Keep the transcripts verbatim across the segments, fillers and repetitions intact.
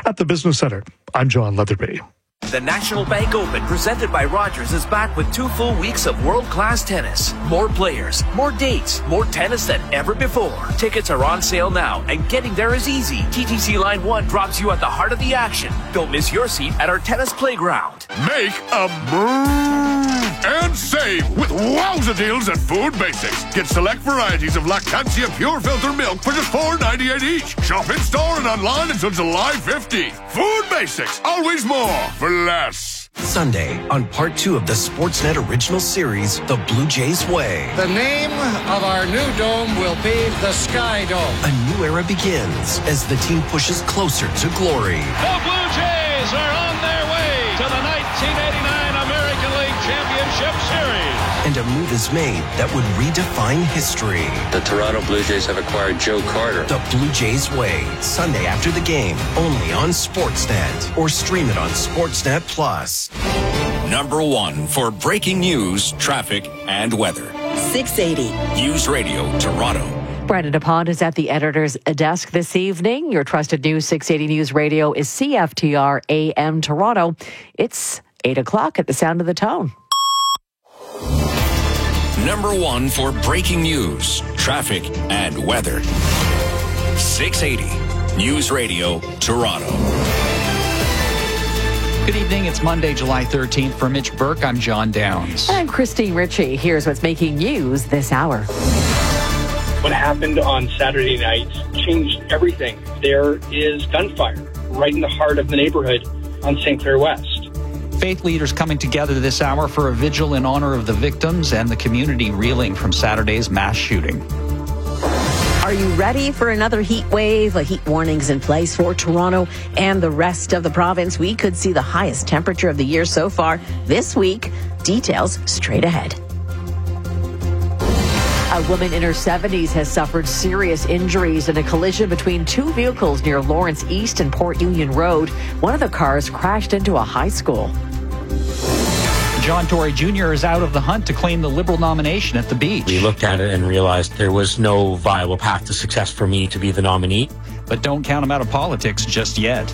at the Business Center. I'm John Leatherby. The National Bank Open, presented by Rogers, is back with two full weeks of world-class tennis. More players, more dates, more tennis than ever before. Tickets are on sale now, and getting there is easy. T T C Line one drops you at the heart of the action. Don't miss your seat at our tennis playground. Make a move and save with wowza deals at Food Basics. Get select varieties of Lactantia Pure Filter Milk for just four ninety-eight each. Shop in store and online until July fifteenth. Food Basics, always more for less. Sunday, on part two of the Sportsnet original series, The Blue Jays Way. The name of our new dome will be the Sky Dome. A new era begins as the team pushes closer to glory. The Blue Jays are on their way to the nineteen eighty-nine American League Championship Series. And a move is made that would redefine history. The Toronto Blue Jays have acquired Joe Carter. The Blue Jays Way, Sunday after the game, only on Sportsnet, or stream it on Sportsnet Plus. Number one for breaking news, traffic, and weather. six eighty. News Radio Toronto. Brandon DuPont is at the editor's desk this evening. Your trusted news six eighty News Radio is C F T R A M Toronto. It's eight o'clock at the sound of the tone. Number one for breaking news, traffic, and weather. six eighty News Radio Toronto. Good evening. It's Monday, July thirteenth. For Mitch Burke, I'm John Downs. And I'm Christine Ritchie. Here's what's making news this hour. What happened on Saturday night changed everything. There is gunfire right in the heart of the neighborhood on Saint Clair West. Faith leaders coming together this hour for a vigil in honor of the victims and the community reeling from Saturday's mass shooting. Are you ready for another heat wave? A heat warning's in place for Toronto and the rest of the province. We could see the highest temperature of the year so far this week. Details straight ahead. A woman in her seventies has suffered serious injuries in a collision between two vehicles near Lawrence East and Port Union Road. One of the cars crashed into a high school. John Tory Junior is out of the hunt to claim the Liberal nomination at the Beach. We looked at it and realized there was no viable path to success for me to be the nominee. But don't count him out of politics just yet.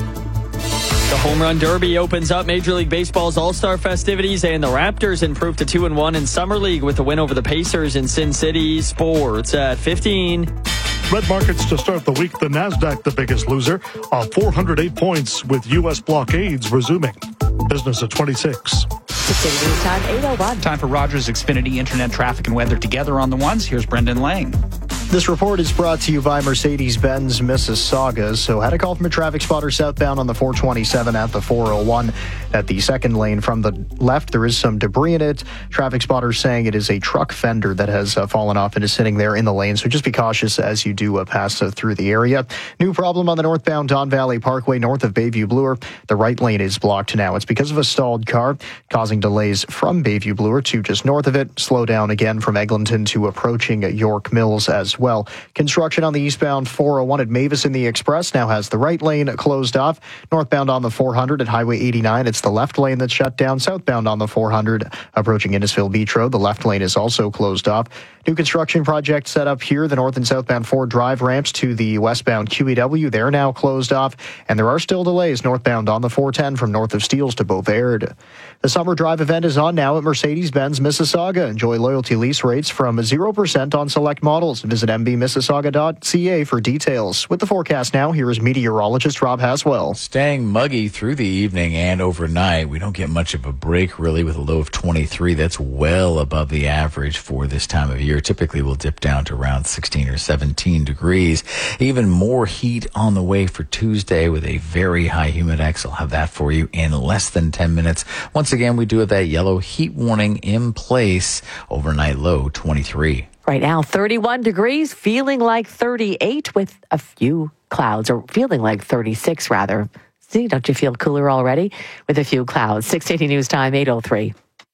The Home Run Derby opens up Major League Baseball's All-Star festivities, and the Raptors improved to two and one in Summer League with a win over the Pacers in Sin City. Sports at fifteen. Red markets to start the week. The Nasdaq, the biggest loser, off four hundred eight points with U S blockades resuming. Business at twenty-six. six eighty News Time, eight oh one. Time for Rogers Xfinity Internet traffic and weather together on the ones. Here's Brendan Lang. This report is brought to you by Mercedes-Benz Mississauga. So had a call from a traffic spotter southbound on the four twenty-seven at the four oh one at the second lane from the left. There is some debris in it. Traffic spotter saying it is a truck fender that has uh, fallen off and is sitting there in the lane. So just be cautious as you do uh, pass uh, through the area. New problem on the northbound Don Valley Parkway north of Bayview Bloor. The right lane is blocked now. It's because of a stalled car causing delays from Bayview Bloor to just north of it. Slow down again from Eglinton to approaching York Mills as well. Construction on the eastbound four oh one at Mavis in the Express now has the right lane closed off. Northbound on the four hundred at Highway eighty-nine, it's the left lane that's shut down. Southbound on the four hundred approaching Innisfil Beach Road, the left lane is also closed off. New construction project set up here. The north and southbound Ford Drive ramps to the westbound Q E W, they're now closed off. And there are still delays northbound on the four ten from north of Steeles to Beauvais. The Summer Drive event is on now at Mercedes-Benz Mississauga. Enjoy loyalty lease rates from zero percent on select models. Visit m b mississauga dot c a for details. With the forecast now, here is meteorologist Rob Haswell. Staying muggy through the evening and overnight. We don't get much of a break, really, with a low of twenty-three. That's well above the average for this time of year. Typically, we'll dip down to around sixteen or seventeen degrees. Even more heat on the way for Tuesday with a very high humidex. I'll have that for you in less than ten minutes. Once again, we do have that yellow heat warning in place. Overnight low twenty-three. Right now, thirty-one degrees, feeling like thirty-eight with a few clouds, or feeling like thirty-six rather. See, don't you feel cooler already with a few clouds? six eighty News Time, eight oh three.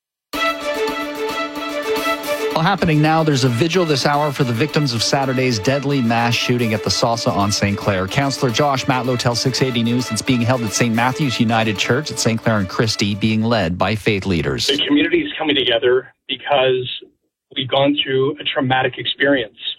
Well, happening now, there's a vigil this hour for the victims of Saturday's deadly mass shooting at the Salsa on Saint Clair. Councillor Josh Matlow tells six eighty News it's being held at Saint Matthew's United Church at Saint Clair and Christie, being led by faith leaders. The community is coming together because we've gone through a traumatic experience.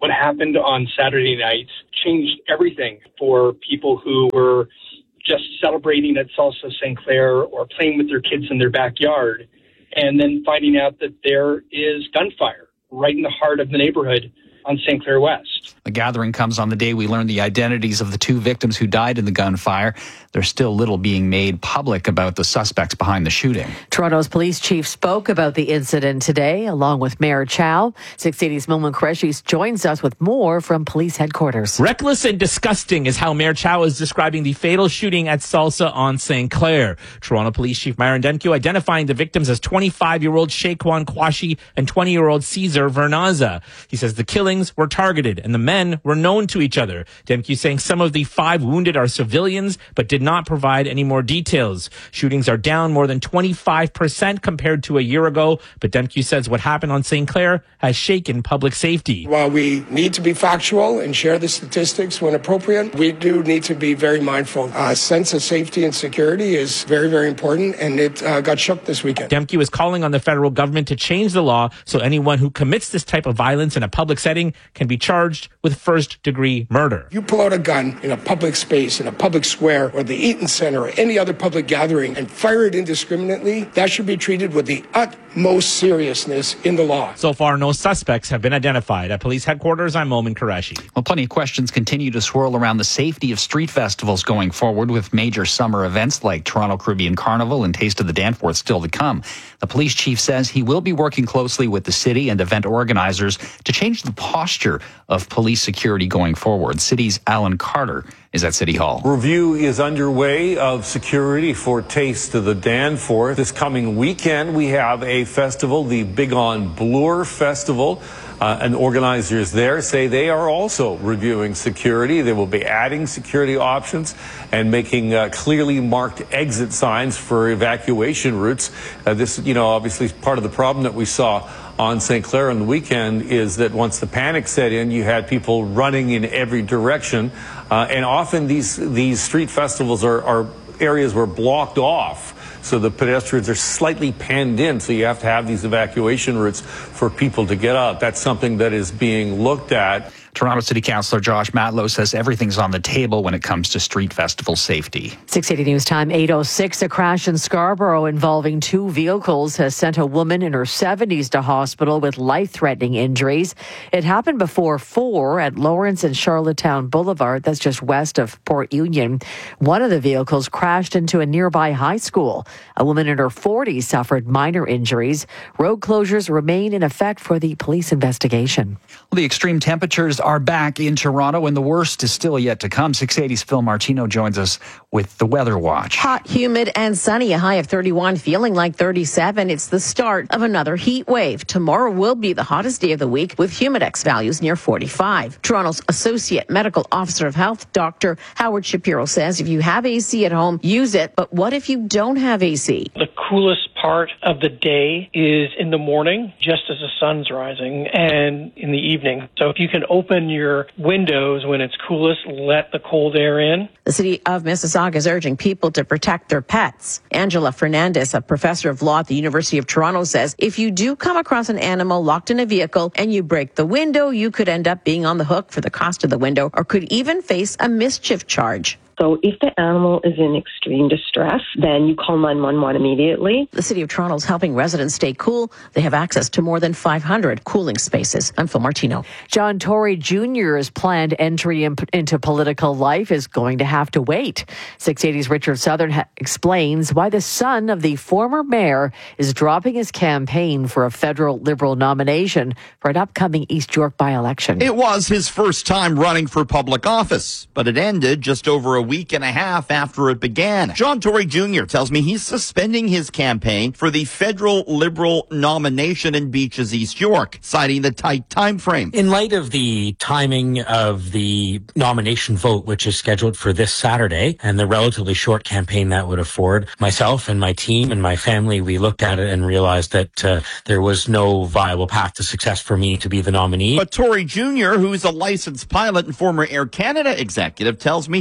What happened on Saturday nights changed everything for people who were just celebrating at Salsa Saint Clair or playing with their kids in their backyard, and then finding out that there is gunfire right in the heart of the neighborhood on Saint Clair West. The gathering comes on the day we learn the identities of the two victims who died in the gunfire. There's still little being made public about the suspects behind the shooting. Toronto's police chief spoke about the incident today, along with Mayor Chow. six eighty's Momin Qureshi joins us with more from police headquarters. Reckless and disgusting is how Mayor Chow is describing the fatal shooting at Salsa on Saint Clair. Toronto Police Chief Myron Demkiw identifying the victims as twenty-five-year-old Shaquan Kwashi and twenty-year-old Cesar Vernaza. He says the killings were targeted and the men were known to each other. Demkiw saying some of the five wounded are civilians, but did not provide any more details. Shootings are down more than twenty-five percent compared to a year ago, but Demkiw says what happened on Saint Clair has shaken public safety. While we need to be factual and share the statistics when appropriate, we do need to be very mindful. A sense of safety and security is very, very important, and it uh, got shook this weekend. Demkiw is calling on the federal government to change the law so anyone who commits this type of violence in a public setting can be charged with first-degree murder. You pull out a gun in a public space, in a public square, or the Eaton Center, or any other public gathering, and fire it indiscriminately, that should be treated with the utmost seriousness in the law. So far, no suspects have been identified. At police headquarters, I'm Momin Qureshi. Well, plenty of questions continue to swirl around the safety of street festivals going forward, with major summer events like Toronto Caribbean Carnival and Taste of the Danforth still to come. The police chief says he will be working closely with the city and event organizers to change the posture of police security going forward. City's Alan Carter is at City Hall. Review is underway of security for Taste of the Danforth. This coming weekend, we have a festival, the Big on Bloor Festival. Uh, and organizers there say they are also reviewing security. They will be adding security options and making uh, clearly marked exit signs for evacuation routes. Uh, this, you know, obviously is part of the problem that we saw on Saint Clair on the weekend is that once the panic set in, you had people running in every direction. Uh, and often these, these street festivals are, are areas were blocked off. So the pedestrians are slightly panned in, so you have to have these evacuation routes for people to get out. That's something that is being looked at. Toronto City Councillor Josh Matlow says everything's on the table when it comes to street festival safety. six eighty News Time, eight oh six. A crash in Scarborough involving two vehicles has sent a woman in her seventies to hospital with life-threatening injuries. It happened before four at Lawrence and Charlottetown Boulevard. That's just west of Port Union. One of the vehicles crashed into a nearby high school. A woman in her forties suffered minor injuries. Road closures remain in effect for the police investigation. Well, the extreme temperatures are back in Toronto, and the worst is still yet to come. six eighty's Phil Martino joins us with the Weather Watch. Hot, humid, and sunny. A high of thirty-one, feeling like thirty-seven. It's the start of another heat wave. Tomorrow will be the hottest day of the week, with humidex values near forty-five. Toronto's Associate Medical Officer of Health, Doctor Howard Shapiro, says if you have A C at home, use it. But what if you don't have A C? The coolest part of the day is in the morning, just as the sun's rising, and in the evening. So if you can open your windows when it's coolest, let the cold air in. The city of Mississauga is urging people to protect their pets. Angela Fernandez, a professor of law at the University of Toronto, says if you do come across an animal locked in a vehicle and you break the window, you could end up being on the hook for the cost of the window or could even face a mischief charge. So if the animal is in extreme distress, then you call nine one one immediately. The City of Toronto is helping residents stay cool. They have access to more than five hundred cooling spaces. I'm Phil Martino. John Tory Junior's planned entry in, into political life is going to have to wait. six eighty's Richard Southern ha- explains why the son of the former mayor is dropping his campaign for a federal Liberal nomination for an upcoming East York by-election. It was his first time running for public office, but it ended just over a week and a half after it began. John Tory Junior tells me he's suspending his campaign for the federal Liberal nomination in Beaches, East York, citing the tight time frame. In light of the timing of the nomination vote, which is scheduled for this Saturday, and the relatively short campaign that would afford, myself and my team and my family, we looked at it and realized that uh, there was no viable path to success for me to be the nominee. But Tory Junior, who's a licensed pilot and former Air Canada executive, tells me he does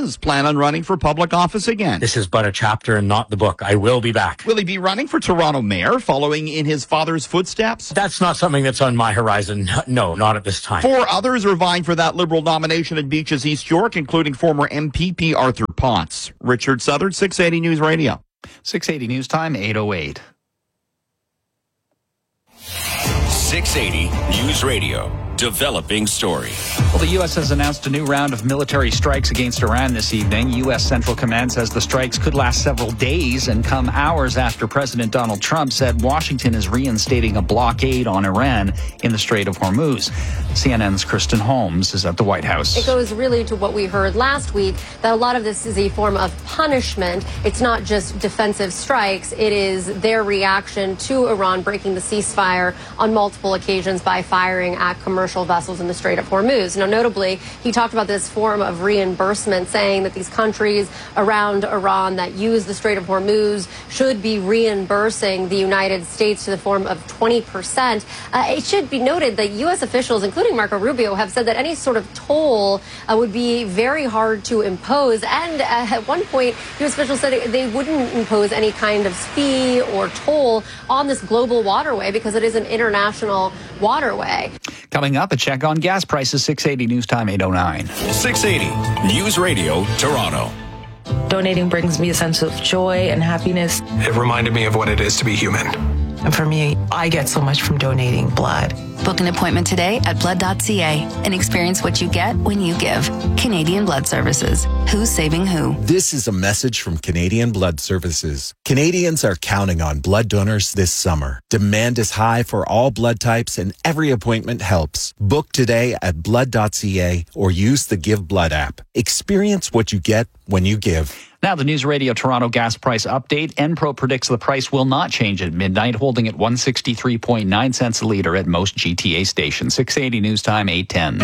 does plan on running for public office again. This is but a chapter and not the book. I will be back. Will he be running for Toronto mayor, following in his father's footsteps? That's not something that's on my horizon. No, not at this time. Four others are vying for that Liberal nomination at Beaches East York, including former M P P Arthur Potts. Richard Southern, six eighty News Radio. six eighty News Time, eight oh eight. six eighty News Radio. Developing story. Well, the U S has announced a new round of military strikes against Iran this evening. U S Central Command says the strikes could last several days and come hours after President Donald Trump said Washington is reinstating a blockade on Iran in the Strait of Hormuz. C N N's Kristen Holmes is at the White House. It goes really to what we heard last week, that a lot of this is a form of punishment. It's not just defensive strikes. It is their reaction to Iran breaking the ceasefire on multiple occasions by firing at commercial vessels in the Strait of Hormuz. Now, notably, he talked about this form of reimbursement, saying that these countries around Iran that use the Strait of Hormuz should be reimbursing the United States to the form of twenty percent. Uh, it should be noted that U S officials, including Marco Rubio, have said that any sort of toll uh, would be very hard to impose. And uh, at one point, U S officials said they wouldn't impose any kind of fee or toll on this global waterway because it is an international waterway. Coming up, a check on gas prices, six eighty News Time, eight oh nine. six eighty News Radio, Toronto. Donating brings me a sense of joy and happiness. It reminded me of what it is to be human. And for me, I get so much from donating blood. Book an appointment today at blood dot c a and experience what you get when you give. Canadian Blood Services. Who's saving who? This is a message from Canadian Blood Services. Canadians are counting on blood donors this summer. Demand is high for all blood types and every appointment helps. Book today at blood dot c a or use the Give Blood app. Experience what you get when you give. Now, the News Radio Toronto gas price update. Enpro predicts the price will not change at midnight, holding at one hundred sixty-three point nine cents a litre at most G T A stations. six eighty News Time, eight ten.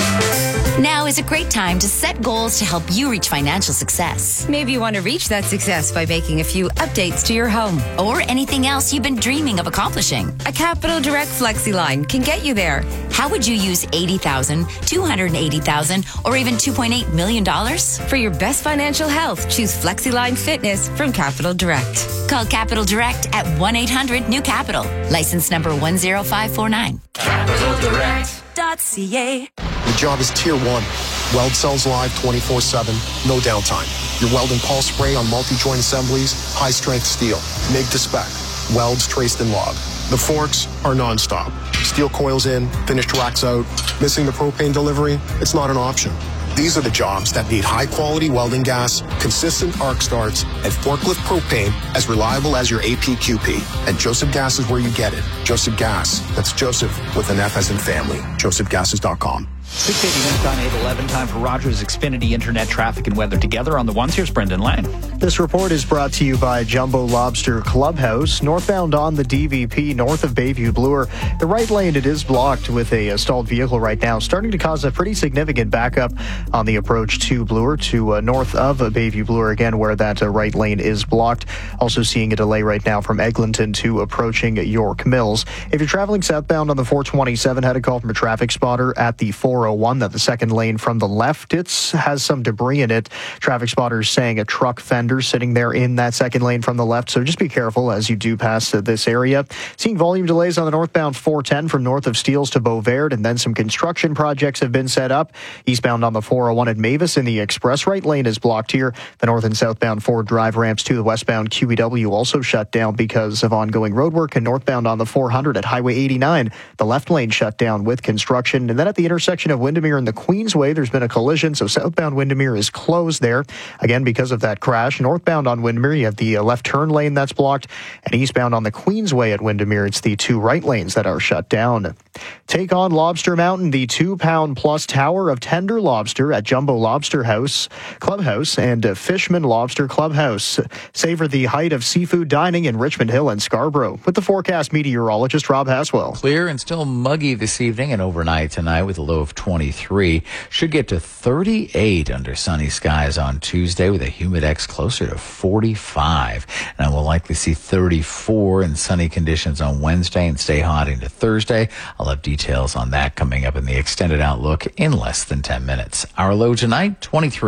Now is a great time to set goals to help you reach financial success. Maybe you want to reach that success by making a few updates to your home. Or anything else you've been dreaming of accomplishing. A Capital Direct FlexiLine can get you there. How would you use eighty thousand dollars, two hundred eighty thousand dollars, or even two point eight million dollars? For your best financial health, choose FlexiLine Fitness from Capital Direct. Call Capital Direct at one eight hundred new capital. License number one zero five four nine. Capital Direct dot c a. Your job is Tier one. Weld cells live twenty-four seven, no downtime. Your weld and pulse spray on multi-joint assemblies, high-strength steel, M I G to spec, welds traced and logged. The forks are non-stop. Steel coils in, finished racks out. Missing the propane delivery? It's not an option. These are the jobs that need high-quality welding gas, consistent arc starts, and forklift propane as reliable as your A P Q P. And Joseph Gas is where you get it. Joseph Gas. That's Joseph with an F as in family. joseph gases dot com. six eighty News Time, eight eleven. Time for Rogers Xfinity Internet traffic and weather together on the ones. Here's Brendan Lang. This report is brought to you by Jumbo Lobster Clubhouse. Northbound on the D V P, north of Bayview Bloor. The right lane, it is blocked with a stalled vehicle right now, starting to cause a pretty significant backup on the approach to Bloor, to uh, north of Bayview Bloor, again, where that uh, right lane is blocked. Also seeing a delay right now from Eglinton to approaching York Mills. If you're traveling southbound on the four twenty-seven, had a call from a traffic spotter at the four oh one, that the second lane from the left, it has some debris in it. Traffic spotters saying a truck fender sitting there in that second lane from the left, so just be careful as you do pass uh, this area. Seeing volume delays on the northbound four ten from north of Steeles to Beauvert, and then some construction projects have been set up. Eastbound on the four oh one at Mavis in the express right lane is blocked here. The north and southbound Ford Drive ramps to the westbound Q E W also shut down because of ongoing roadwork, and northbound on the four hundred at Highway eighty-nine, the left lane shut down with construction. And then at the intersection of Windermere and the Queensway, there's been a collision, so southbound Windermere is closed there, again because of that crash. Northbound on Windermere, you have the uh, left turn lane that's blocked, and eastbound on the Queensway at Windermere, it's the two right lanes that are shut down. Take on Lobster Mountain, the two-pound plus tower of tender lobster at Jumbo Lobster House Clubhouse and uh, Fishman Lobster Clubhouse. Savor the height of seafood dining in Richmond Hill and Scarborough. With the forecast meteorologist Rob Haswell. Clear and still muggy this evening and overnight tonight with a low of twenty-three. Should get to thirty-eight under sunny skies on Tuesday with a humidex closer to forty-five. And we'll likely see thirty-four in sunny conditions on Wednesday and stay hot into Thursday. I'll have details on that coming up in the extended outlook in less than ten minutes. Our low tonight, twenty-three.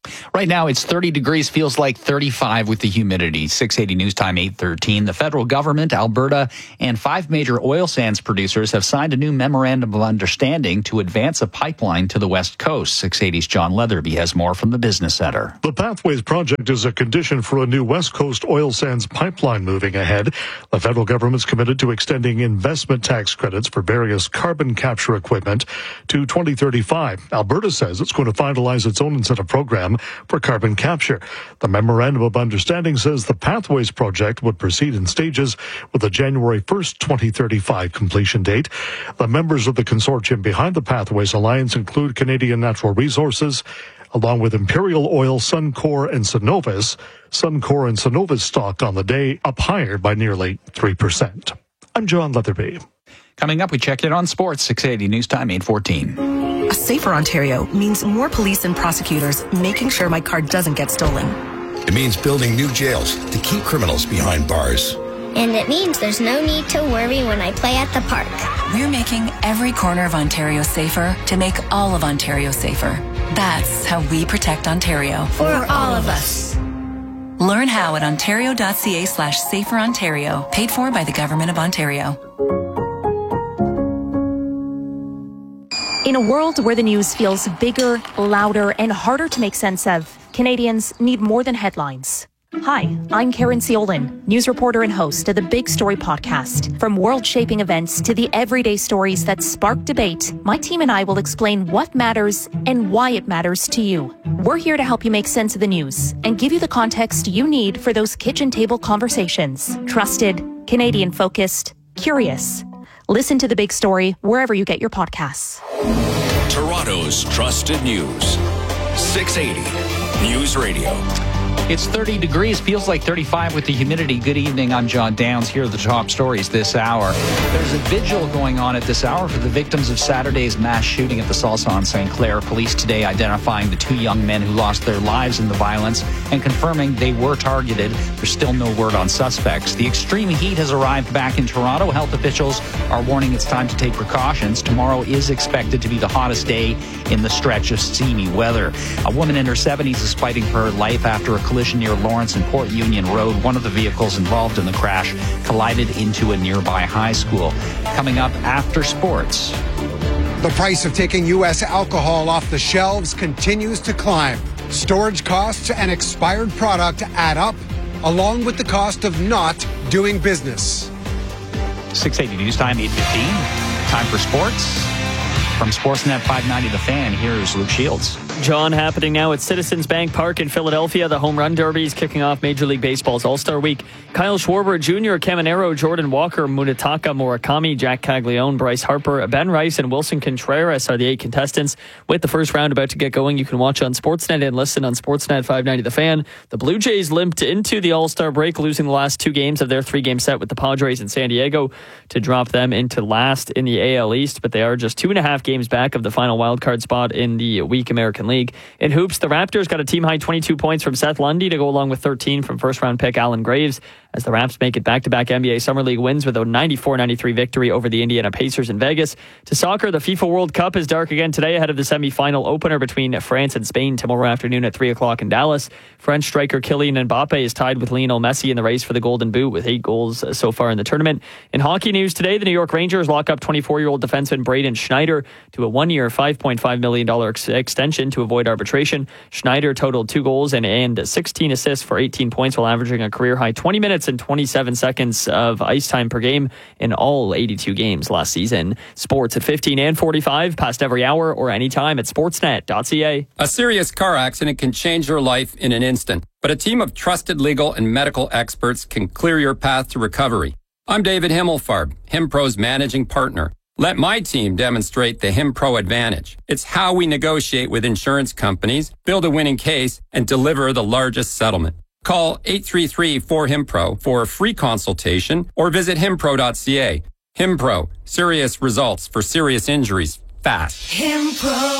Right now, it's thirty degrees, feels like thirty-five with the humidity. six eighty News Time, eight thirteen. The federal government, Alberta, and five major oil sands producers have signed a new memorandum of understanding to advance a pipeline to the West Coast. six eighty's John Leatherby has more from the Business Center. The Pathways project is a condition for a new West Coast oil sands pipeline moving ahead. The federal government's committed to extending investment tax credits for various carbon capture equipment to twenty thirty-five. Alberta says it's going to finalize its own incentive program for carbon capture. The memorandum of understanding says the Pathways project would proceed in stages with a January first, twenty thirty-five completion date. The members of the consortium behind the Pathways Alliance include Canadian Natural Resources, along with Imperial Oil, Suncor, and Cenovus. Suncor and Cenovus stock on the day up higher by nearly three percent. I'm John Leatherby. Coming up, we check in on sports. six eighty News Time, eight fourteen. A safer Ontario means more police and prosecutors making sure my car doesn't get stolen. It means building new jails to keep criminals behind bars. And it means there's no need to worry when I play at the park. We're making every corner of Ontario safer to make all of Ontario safer. That's how we protect Ontario. For all of us. Learn how at ontario.ca slash safer Ontario. Paid for by the Government of Ontario. In a world where the news feels bigger, louder, and harder to make sense of, Canadians need more than headlines. Hi, I'm Karen Ciolin, news reporter and host of the Big Story podcast. From world-shaping events to the everyday stories that spark debate, my team and I will explain what matters and why it matters to you. We're here to help you make sense of the news and give you the context you need for those kitchen table conversations. Trusted, Canadian-focused, curious. Listen to The Big Story wherever you get your podcasts. Toronto's trusted news. six eighty News Radio. It's thirty degrees, feels like thirty-five with the humidity. Good evening, I'm John Downs. Here are the top stories this hour. There's a vigil going on at this hour for the victims of Saturday's mass shooting at the Salsa on Saint Clair. Police today identifying the two young men who lost their lives in the violence and confirming they were targeted. There's still no word on suspects. The extreme heat has arrived back in Toronto. Health officials are warning it's time to take precautions. Tomorrow is expected to be the hottest day in the stretch of steamy weather. A woman in her seventies is fighting for her life after a collision near Lawrence and Port Union Road. One of the vehicles involved in the crash collided into a nearby high school. Coming up after sports. The price of taking U S alcohol off the shelves continues to climb. Storage costs and expired product add up, along with the cost of not doing business. six eighty News Time, eight fifteen. Time for sports. From Sportsnet five ninety The Fan, here's Luke Shields. John, happening now at Citizens Bank Park in Philadelphia. The Home Run Derby is kicking off Major League Baseball's All-Star Week. Kyle Schwarber Junior, Caminero, Jordan Walker, Munetaka, Murakami, Jack Caglione, Bryce Harper, Ben Rice, and Wilson Contreras are the eight contestants. With the first round about to get going, you can watch on Sportsnet and listen on Sportsnet five ninety The Fan. The Blue Jays limped into the All-Star break, losing the last two games of their three-game set with the Padres in San Diego to drop them into last in the A L East, but they are just two and a half games back of the final wildcard spot in the weak American League. In hoops, the Raptors got a team-high twenty-two points from Seth Lundy to go along with thirteen from first-round pick Alan Graves as the Raps make it back-to-back N B A Summer League wins with a ninety-four ninety-three victory over the Indiana Pacers in Vegas. To soccer, the FIFA World Cup is dark again today ahead of the semi-final opener between France and Spain tomorrow afternoon at three o'clock in Dallas. French striker Kylian Mbappe is tied with Lionel Messi in the race for the Golden Boot with eight goals so far in the tournament. In hockey news today, the New York Rangers lock up twenty-four-year-old defenseman Braden Schneider to a one-year, five point five million dollars ex- extension to avoid arbitration. Schneider totaled two goals and, and sixteen assists for eighteen points while averaging a career-high twenty minutes and twenty-seven seconds of ice time per game in all eighty-two games last season. Sports at fifteen and forty-five, past every hour or anytime at sportsnet dot c a. A serious car accident can change your life in an instant, but a team of trusted legal and medical experts can clear your path to recovery. I'm David Himmelfarb, HimPro's managing partner. Let my team demonstrate the HimPro advantage. It's how we negotiate with insurance companies, build a winning case, and deliver the largest settlement. Call eight three three, four, HIMPRO for a free consultation or visit himpro dot c a. HimPro, serious results for serious injuries fast. HimPro.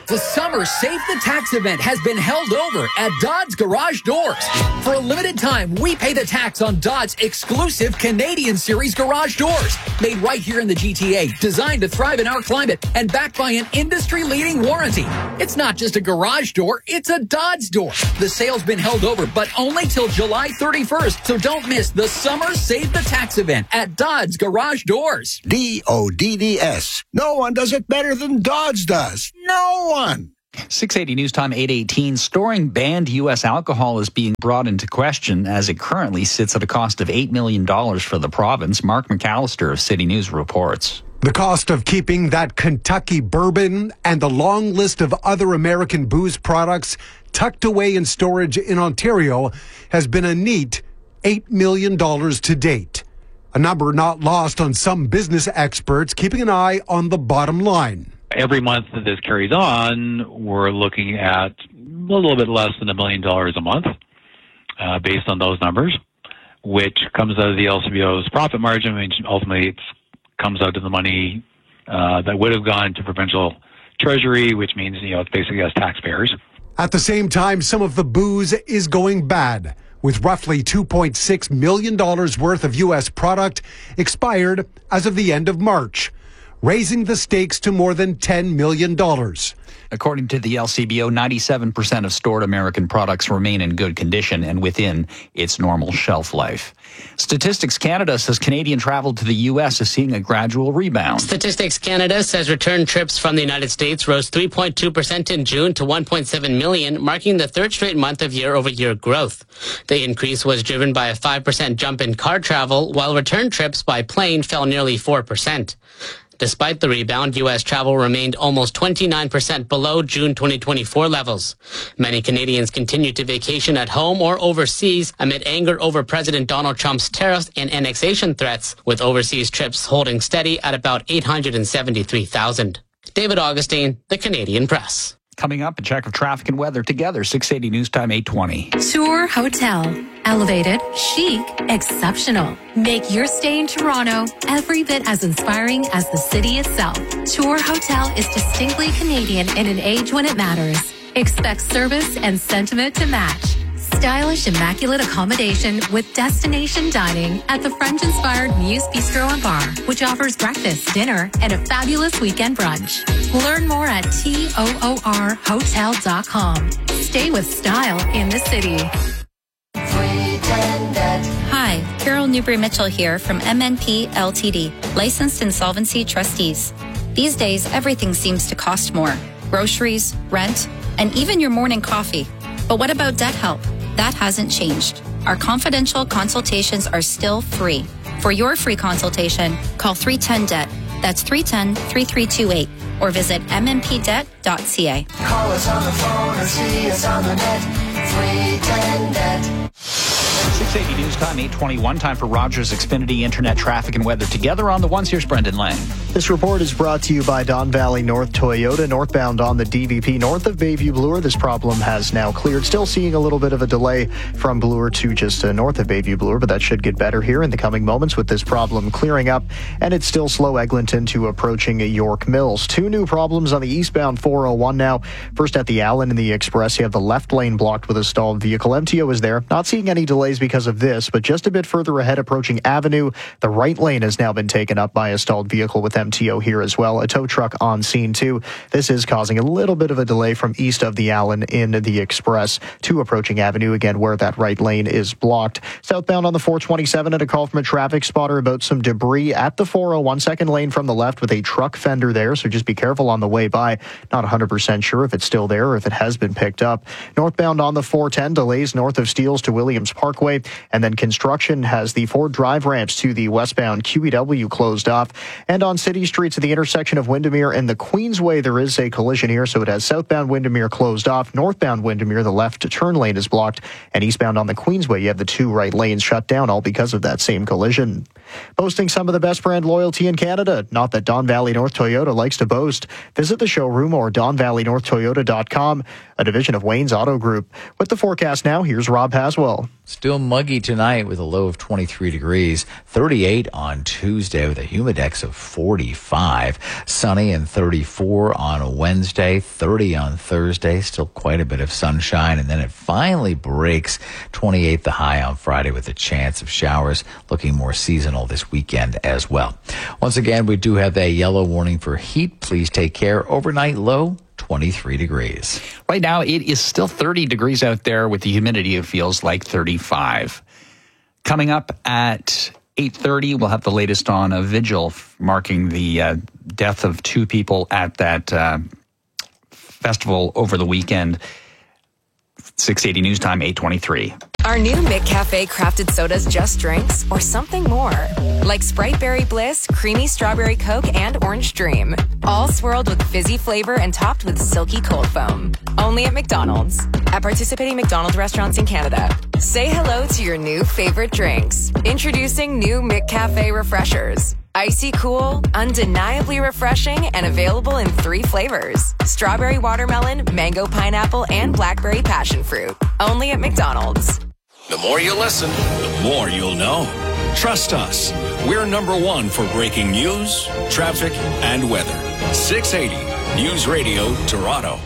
The summer Save the Tax event has been held over at Dodds Garage Doors. For a limited time, we pay the tax on Dodds exclusive Canadian Series garage doors. Made right here in the G T A, designed to thrive in our climate, and backed by an industry-leading warranty. It's not just a garage door, it's a Dodds door. The sale's been held over, but only till July thirty-first, so don't miss the summer Save the Tax event at Dodds Garage Doors. D O D D S. No one does it better than Dodds does. No one. six eighty News Time, eight eighteen. Storing banned U S alcohol is being brought into question as it currently sits at a cost of eight million dollars for the province. Mark McAllister of City News reports. The cost of keeping that Kentucky bourbon and the long list of other American booze products tucked away in storage in Ontario has been a neat eight million dollars to date. A number not lost on some business experts keeping an eye on the bottom line. Every month that this carries on, we're looking at a little bit less than a million dollars a month uh, based on those numbers, which comes out of the L C B O's profit margin, which ultimately it comes out of the money uh, that would have gone to provincial treasury, which means, you know, it's basically us taxpayers. At the same time, some of the booze is going bad, with roughly two point six million dollars worth of U S product expired as of the end of March, raising the stakes to more than ten million dollars. According to the L C B O, ninety-seven percent of stored American products remain in good condition and within its normal shelf life. Statistics Canada says Canadian travel to the U S is seeing a gradual rebound. Statistics Canada says return trips from the United States rose three point two percent in June to one point seven million, marking the third straight month of year-over-year growth. The increase was driven by a five percent jump in car travel, while return trips by plane fell nearly four percent. Despite the rebound, U S travel remained almost twenty-nine percent below June twenty twenty-four levels. Many Canadians continue to vacation at home or overseas amid anger over President Donald Trump's tariffs and annexation threats, with overseas trips holding steady at about eight hundred seventy-three thousand. David Augustine, The Canadian Press. Coming up, a check of traffic and weather together, six eighty News Time, eight twenty. Tour Hotel. Elevated, chic, exceptional. Make your stay in Toronto every bit as inspiring as the city itself. Tour Hotel is distinctly Canadian in an age when it matters. Expect service and sentiment to match. Stylish, immaculate accommodation with destination dining at the French-inspired Muse Bistro and Bar, which offers breakfast, dinner, and a fabulous weekend brunch. Learn more at toor hotel dot com. Stay with style in the city. Hi, Carol Newbury-Mitchell here from M N P L T D, Licensed Insolvency Trustees. These days, everything seems to cost more. Groceries, rent, and even your morning coffee. But what about debt help? That hasn't changed. Our confidential consultations are still free. For your free consultation, call three one zero D E B T. That's three one zero, three three two eight. Or visit m n p debt dot c a. Call us on the phone or see us on the net. three one zero D E B T. six eighty News Time, eight twenty-one. Time for Rogers Xfinity Internet traffic and weather together on the ones. Here's Brendan Lang. This report is brought to you by Don Valley North Toyota, northbound on the D V P north of Bayview Bloor. This problem has now cleared. Still seeing a little bit of a delay from Bloor to just uh, north of Bayview Bloor, but that should get better here in the coming moments with this problem clearing up. And it's still slow Eglinton to approaching York Mills. Two new problems on the eastbound four oh one now. First at the Allen in the Express, you have the left lane blocked with a stalled vehicle. M T O is there. Not seeing any delays because of this, but just a bit further ahead approaching Avenue, the right lane has now been taken up by a stalled vehicle with M T O here as well. A tow truck on scene too. This is causing a little bit of a delay from east of the Allen in the Express to approaching Avenue, again where that right lane is blocked. Southbound on the four twenty-seven, at a call from a traffic spotter about some debris at the four oh one, second lane from the left with a truck fender there, so just be careful on the way by. Not one hundred percent sure if it's still there or if it has been picked up. Northbound on the four ten, delays north of Steeles to Williams Parkway, and then construction has the Ford Drive ramps to the westbound Q E W closed off. And on city streets at the intersection of Windermere and the Queensway, there is a collision here, so it has southbound Windermere closed off. Northbound Windermere, the left turn lane is blocked, and eastbound on the Queensway, you have the two right lanes shut down, all because of that same collision. Boasting some of the best brand loyalty in Canada. Not that Don Valley North Toyota likes to boast. Visit the showroom or don valley north toyota dot com, a division of Wayne's Auto Group. With the forecast now, here's Rob Haswell. Still muggy tonight with a low of twenty-three degrees, thirty-eight on Tuesday with a humidex of forty-five, sunny and thirty-four on Wednesday, thirty on Thursday, still quite a bit of sunshine, and then it finally breaks, twenty-eight the high on Friday with a chance of showers, looking more seasonal this weekend as well. Once again, we do have a yellow warning for heat. Please take care. Overnight low, twenty-three degrees. Right now, it is still thirty degrees out there with the humidity. It feels like thirty-five. Coming up at eight thirty, we'll have the latest on a vigil marking the uh, death of two people at that uh, festival over the weekend. six eighty News Time, eight twenty-three. Are new McCafe crafted sodas just drinks or something more? Like Sprite Berry Bliss, Creamy Strawberry Coke, and Orange Dream. All swirled with fizzy flavor and topped with silky cold foam. Only at McDonald's. At participating McDonald's restaurants in Canada. Say hello to your new favorite drinks. Introducing new McCafe Refreshers. Icy cool, undeniably refreshing, and available in three flavors. Strawberry watermelon, mango pineapple, and blackberry passion fruit. Only at McDonald's. The more you listen, the more you'll know. Trust us. We're number one for breaking news, traffic, and weather. six eighty News Radio, Toronto.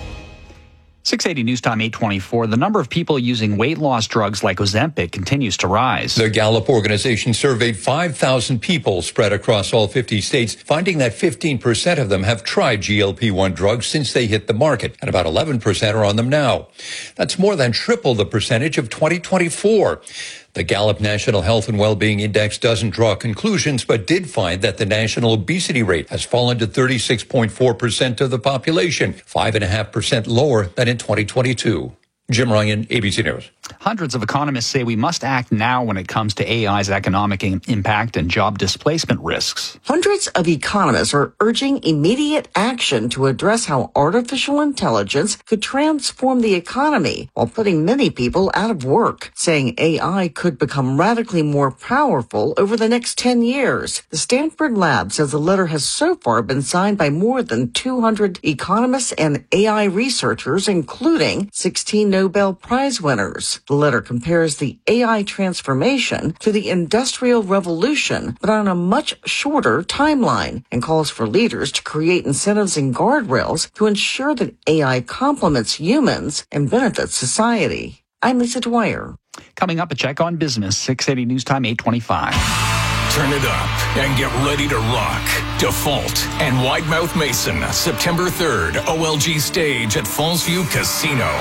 six eighty News Time, eight twenty-four. The number of people using weight loss drugs like Ozempic continues to rise. The Gallup organization surveyed five thousand people spread across all fifty states, finding that fifteen percent of them have tried G L P one drugs since they hit the market, and about eleven percent are on them now. That's more than triple the percentage of twenty twenty-four. The Gallup National Health and Wellbeing Index doesn't draw conclusions, but did find that the national obesity rate has fallen to thirty-six point four percent of the population, five point five percent lower than in twenty twenty-two. Jim Ryan, A B C News. Hundreds of economists say we must act now when it comes to A I's economic impact and job displacement risks. Hundreds of economists are urging immediate action to address how artificial intelligence could transform the economy while putting many people out of work, saying A I could become radically more powerful over the next ten years. The Stanford Lab says the letter has so far been signed by more than two hundred economists and A I researchers, including sixteen Nobel Prize winners. The letter compares the A I transformation to the Industrial Revolution, but on a much shorter timeline, and calls for leaders to create incentives and guardrails to ensure that A I complements humans and benefits society. I'm Lisa Dwyer. Coming up, a check on business, six eighty News Time, eight twenty-five. Turn it up and get ready to rock. Default and Widemouth Mason, September third, O L G stage at Fallsview Casino.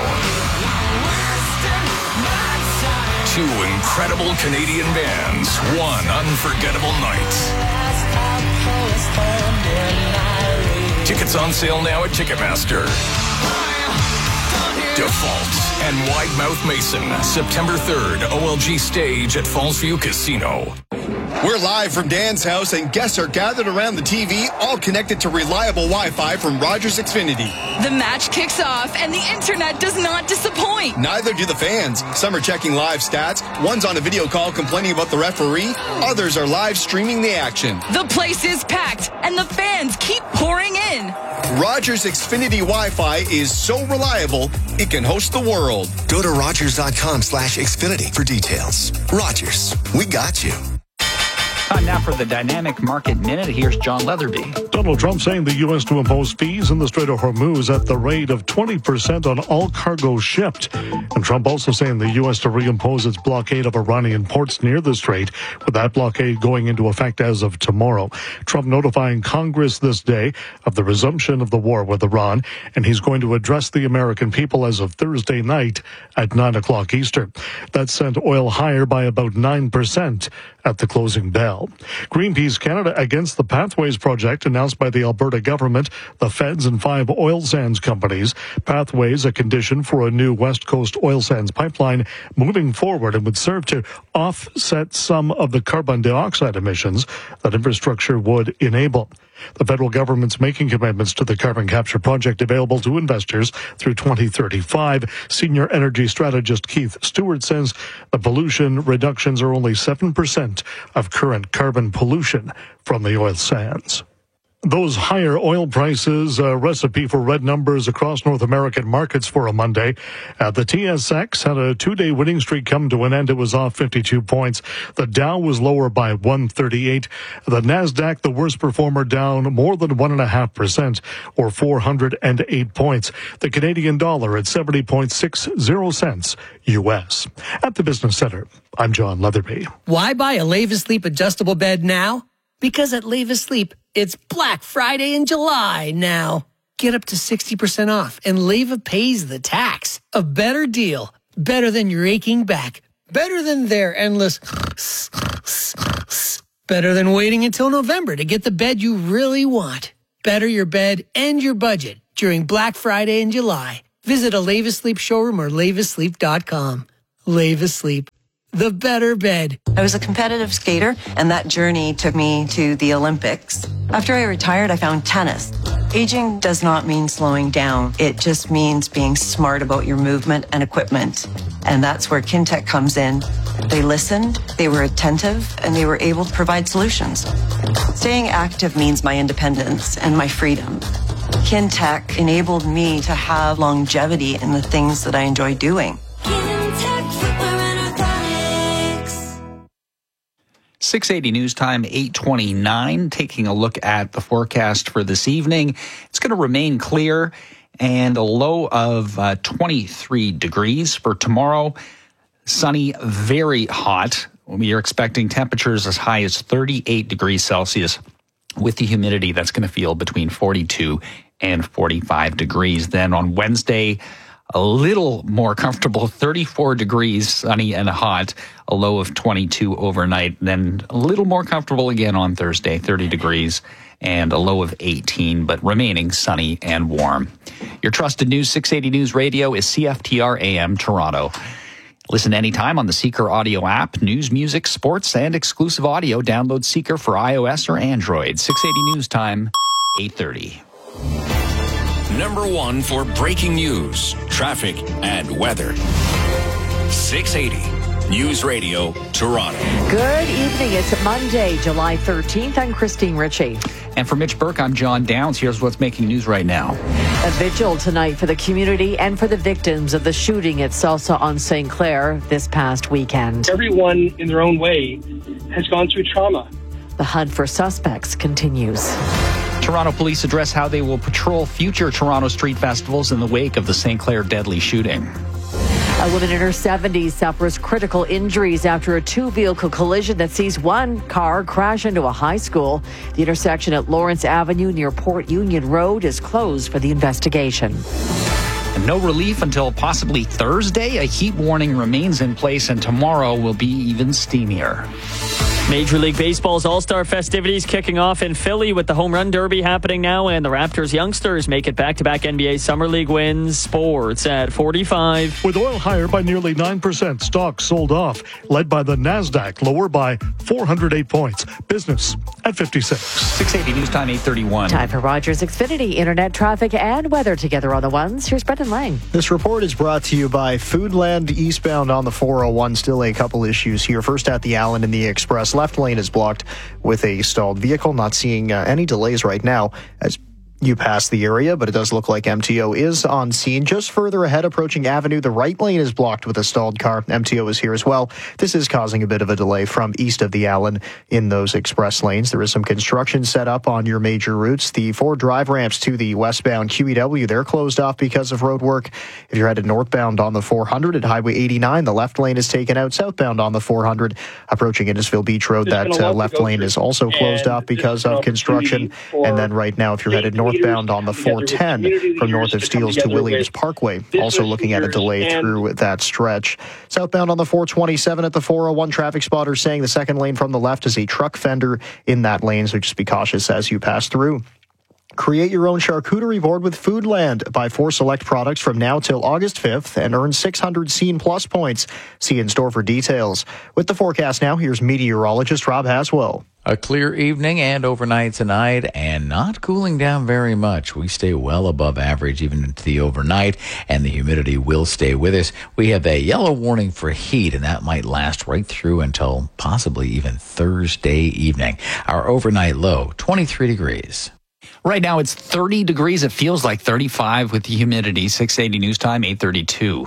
Two incredible Canadian bands, one unforgettable night. Tickets on sale now at Ticketmaster. Default and Widemouth Mason, September third, O L G stage at Fallsview Casino. We're live from Dan's house, and guests are gathered around the T V, all connected to reliable Wi-Fi from Rogers Xfinity. The match kicks off, and the internet does not disappoint. Neither do the fans. Some are checking live stats. One's on a video call complaining about the referee. Others are live streaming the action. The place is packed, and the fans keep pouring in. Rogers Xfinity Wi-Fi is so reliable, it can host the world. Go to Rogers.com slash Xfinity for details. Rogers, we got you. Time now for the Dynamic Market Minute. Here's John Leatherby. Donald Trump saying the U S to impose fees in the Strait of Hormuz at the rate of twenty percent on all cargo shipped. And Trump also saying the U S to reimpose its blockade of Iranian ports near the strait, with that blockade going into effect as of tomorrow. Trump notifying Congress this day of the resumption of the war with Iran, and he's going to address the American people as of Thursday night at nine o'clock Eastern. That sent oil higher by about nine percent at the closing bell. Greenpeace Canada against the Pathways project announced by the Alberta government, the feds, and five oil sands companies. Pathways, a condition for a new West Coast oil sands pipeline moving forward, and would serve to offset some of the carbon dioxide emissions that infrastructure would enable. The federal government's making commitments to the carbon capture project available to investors through twenty thirty-five. Senior energy strategist Keith Stewart says the pollution reductions are only seven percent of current carbon pollution from the oil sands. Those higher oil prices, a recipe for red numbers across North American markets for a Monday. Uh, the T S X had a two-day winning streak come to an end. It was off fifty-two points. The Dow was lower by one thirty-eight. The NASDAQ, the worst performer, down more than one point five percent or four hundred eight points. The Canadian dollar at seventy point six zero cents U S. At the Business Center, I'm John Leatherby. Why buy a Levis Sleep adjustable bed now? Because at Levis Sleep, it's Black Friday in July now. Get up to sixty percent off and Leva pays the tax. A better deal. Better than your aching back. Better than their endless better than waiting until November to get the bed you really want. Better your bed and your budget during Black Friday in July. Visit a Levis Sleep showroom or levis sleep dot com. Levis Sleep. The better bed. I was a competitive skater, and that journey took me to the Olympics. After I retired, I found tennis. Aging does not mean slowing down. It just means being smart about your movement and equipment. And that's where Kintec comes in. They listened, they were attentive, and they were able to provide solutions. Staying active means my independence and my freedom. Kintec enabled me to have longevity in the things that I enjoy doing. six eighty News Time, eight twenty-nine. Taking a look at the forecast for this evening. It's going to remain clear and a low of uh, twenty-three degrees for tomorrow. Sunny, very hot. We are expecting temperatures as high as thirty-eight degrees Celsius with the humidity that's going to feel between forty-two and forty-five degrees. Then on Wednesday, a little more comfortable, thirty-four degrees, sunny and hot, a low of twenty-two overnight. Then a little more comfortable again on Thursday, thirty degrees and a low of eighteen, but remaining sunny and warm. Your trusted news, six eighty News Radio is C F T R A M Toronto. Listen anytime on the Seeker audio app, news, music, sports, and exclusive audio. Download Seeker for iOS or Android. six eighty News Time, eight thirty. Number one for breaking news, traffic, and weather. six eighty News Radio, Toronto. Good evening. It's Monday, July thirteenth. I'm Christine Ritchie. And for Mitch Burke, I'm John Downs. Here's what's making news right now. A vigil tonight for the community and for the victims of the shooting at Salsa on Saint Clair this past weekend. Everyone in their own way has gone through trauma. The hunt for suspects continues. Toronto police address how they will patrol future Toronto street festivals in the wake of the Saint Clair deadly shooting. A woman in her seventies suffers critical injuries after a two-vehicle collision that sees one car crash into a high school. The intersection at Lawrence Avenue near Port Union Road is closed for the investigation. And no relief until possibly Thursday. A heat warning remains in place, and tomorrow will be even steamier. Major League Baseball's All-Star festivities kicking off in Philly with the Home Run Derby happening now, and the Raptors youngsters make it back-to-back N B A Summer League wins. Sports at forty-five. With oil higher by nearly nine percent, stocks sold off, led by the NASDAQ, lower by four hundred eight points. Business at fifty-six. six eighty News Time, eight thirty-one. Time for Rogers Xfinity Internet traffic and weather together on the ones. Here's Brendan Lang. This report is brought to you by Foodland eastbound on the four oh one. Still a couple issues here. First at the Allen and the Express. Left lane is blocked with a stalled vehicle. Not seeing uh, any delays right now as you pass the area, but it does look like M T O is on scene. Just further ahead, approaching Avenue, the right lane is blocked with a stalled car. M T O is here as well. This is causing a bit of a delay from east of the Allen in those express lanes. There is some construction set up on your major routes. The four drive ramps to the westbound Q E W, they're closed off because of road work. If you're headed northbound on the four hundred at Highway eighty-nine, the left lane is taken out. Southbound on the four hundred, approaching Innisfil Beach Road, that uh, left lane is also closed off because of construction. And then right now, if you're headed north Northbound on the four ten from north of Steeles to Williams Parkway. Also looking at a delay through that stretch. Southbound on the four twenty-seven at the four oh one, traffic spotters saying the second lane from the left is a truck fender in that lane, so just be cautious as you pass through. Create your own charcuterie board with Foodland. Buy four select products from now till August fifth and earn six hundred Scene Plus points. See in store for details. With the forecast now, here's meteorologist Rob Haswell. A clear evening and overnight tonight, and not cooling down very much. We stay well above average even into the overnight, and the humidity will stay with us. We have a yellow warning for heat, and that might last right through until possibly even Thursday evening. Our overnight low, twenty-three degrees. Right now it's thirty degrees. It feels like thirty-five with the humidity. six eighty News Time, eight thirty-two.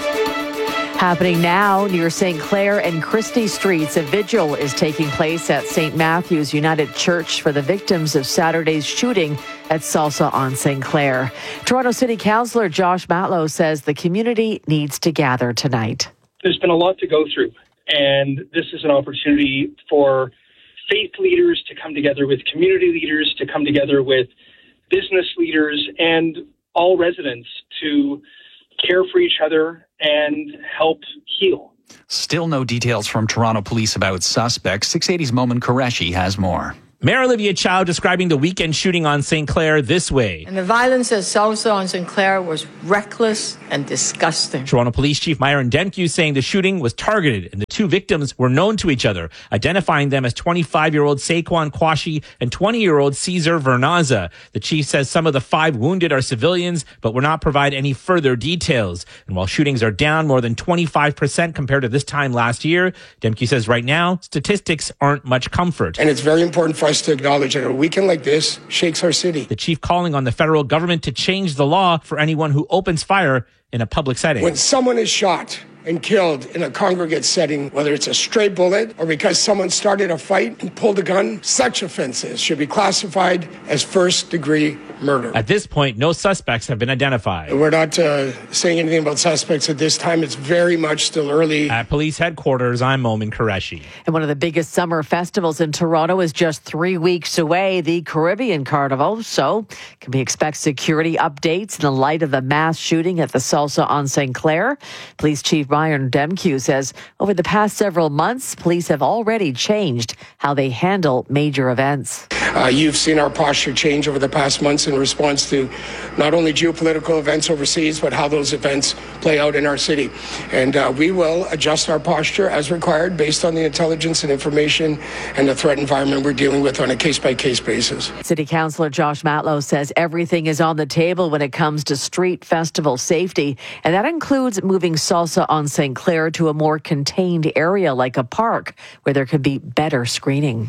Happening now near Saint Clair and Christie Streets, a vigil is taking place at Saint Matthew's United Church for the victims of Saturday's shooting at Salsa on Saint Clair. Toronto City Councillor Josh Matlow says the community needs to gather tonight. There's been a lot to go through, and this is an opportunity for faith leaders to come together with community leaders, to come together with business leaders and all residents to care for each other and help heal. Still no details from Toronto police about suspects. six eighty's Momin Qureshi has more. Mayor Olivia Chow describing the weekend shooting on Saint Clair this way. And the violence at Salsa on Saint Clair was reckless and disgusting. Toronto Police Chief Myron Demkew saying the shooting was targeted and the two victims were known to each other, identifying them as twenty-five-year-old Saquon Quashi and twenty-year-old Cesar Vernaza. The chief says some of the five wounded are civilians, but will not provide any further details. And while shootings are down more than twenty-five percent compared to this time last year, Demkew says right now, statistics aren't much comfort. And it's very important for us to acknowledge that a weekend like this shakes our city. The chief calling on the federal government to change the law for anyone who opens fire in a public setting. When someone is shot and killed in a congregate setting, whether it's a stray bullet or because someone started a fight and pulled a gun, such offenses should be classified as first-degree murder. At this point, no suspects have been identified. We're not uh, saying anything about suspects at this time. It's very much still early. At police headquarters, I'm Momin Qureshi. And one of the biggest summer festivals in Toronto is just three weeks away, the Caribbean Carnival. So can we expect security updates in the light of the mass shooting at the Salsa on Saint Clair? Police Chief Myron Demkew says over the past several months, police have already changed how they handle major events. Uh, you've seen our posture change over the past months in response to not only geopolitical events overseas, but how those events play out in our city. And uh, we will adjust our posture as required based on the intelligence and information and the threat environment we're dealing with on a case-by-case basis. City Councillor Josh Matlow says everything is on the table when it comes to street festival safety, and that includes moving Salsa on Saint Clair to a more contained area like a park where there could be better screening.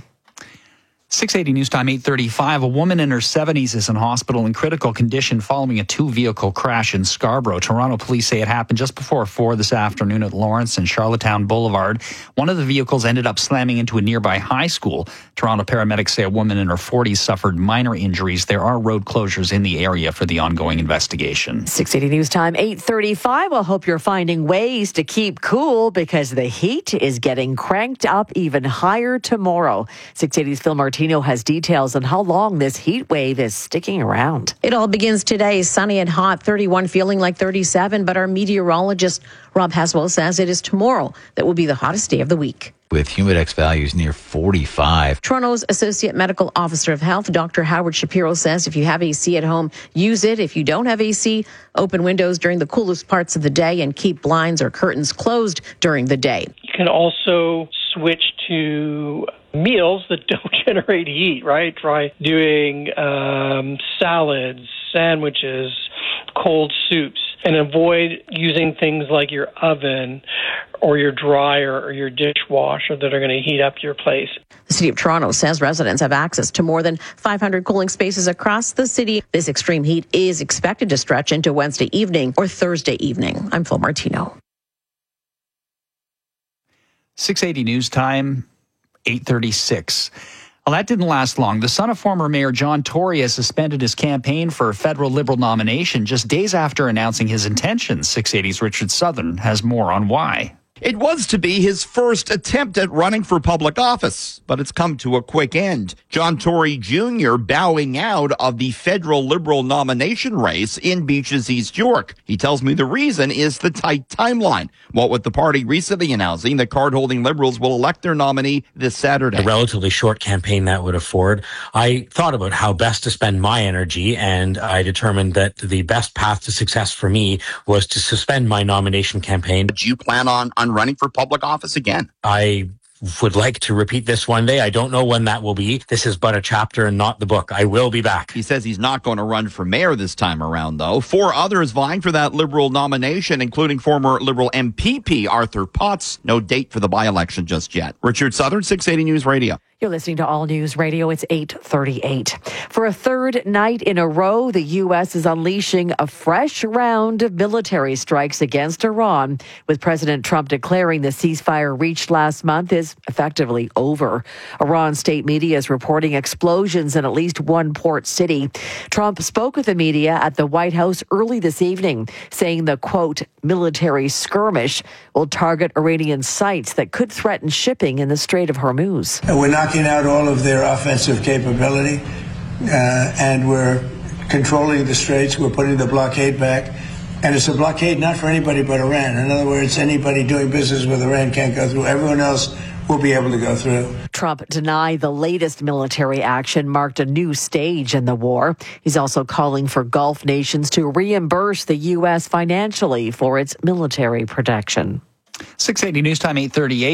six eighty News Time, eight thirty-five. A woman in her seventies is in hospital in critical condition following a two-vehicle crash in Scarborough. Toronto police say it happened just before four this afternoon at Lawrence and Charlottetown Boulevard. One of the vehicles ended up slamming into a nearby high school. Toronto paramedics say a woman in her forties suffered minor injuries. There are road closures in the area for the ongoing investigation. six eighty News Time, eight thirty-five. Well, hope you're finding ways to keep cool because the heat is getting cranked up even higher tomorrow. six eighty's Phil Martinez has details on how long this heat wave is sticking around. It all begins today, sunny and hot, thirty-one feeling like thirty-seven, but our meteorologist Rob Haswell says it is tomorrow that will be the hottest day of the week. With Humidex values near forty-five. Toronto's Associate Medical Officer of Health, Doctor Howard Shapiro, says if you have A C at home, use it. If you don't have A C, open windows during the coolest parts of the day and keep blinds or curtains closed during the day. You can also switch to meals that don't generate heat, right? Try doing um, salads, sandwiches, cold soups, and avoid using things like your oven or your dryer or your dishwasher that are going to heat up your place. The City of Toronto says residents have access to more than five hundred cooling spaces across the city. This extreme heat is expected to stretch into Wednesday evening or Thursday evening. I'm Phil Martino. six eighty News Time, eight thirty-six. Well, that didn't last long. The son of former Mayor John Tory has suspended his campaign for a federal Liberal nomination just days after announcing his intentions. six eighty's Richard Southern has more on why. It was to be his first attempt at running for public office, but it's come to a quick end. John Tory Junior bowing out of the federal Liberal nomination race in Beaches, East York. He tells me the reason is the tight timeline. What with the party recently announcing that card-holding Liberals will elect their nominee this Saturday. A relatively short campaign that would afford. I thought about how best to spend my energy, and I determined that the best path to success for me was to suspend my nomination campaign. Do you plan on, on running for public office again? I would like to repeat this one day. I don't know when that will be. This is but a chapter and not the book. I will be back. He says he's not going to run for mayor this time around, though. Four others vying for that Liberal nomination, including former Liberal M P P Arthur Potts. No date for the by-election just yet. Richard Southern, six eighty News Radio. You're listening to All News Radio. It's eight thirty-eight. For a third night in a row, the U S is unleashing a fresh round of military strikes against Iran, with President Trump declaring the ceasefire reached last month is effectively over. Iran state media is reporting explosions in at least one port city. Trump spoke with the media at the White House early this evening, saying the, quote, military skirmish will target Iranian sites that could threaten shipping in the Strait of Hormuz. We're knocking out all of their offensive capability, uh, and we're controlling the straits. We're putting the blockade back. And it's a blockade not for anybody but Iran. In other words, anybody doing business with Iran can't go through. Everyone else will be able to go through. Trump denied the latest military action marked a new stage in the war. He's also calling for Gulf nations to reimburse the U S financially for its military protection. six eighty News Time, eight thirty-eight.